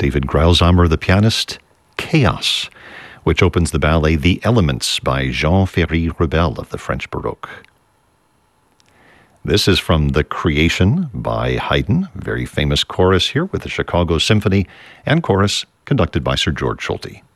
David Greilsheimer, the pianist, Chaos, which opens the ballet The Elements by Jean Ferry Rebel of the French Baroque. This is from The Creation by Haydn, very famous chorus here with the Chicago Symphony, and chorus conducted by Sir George Solti.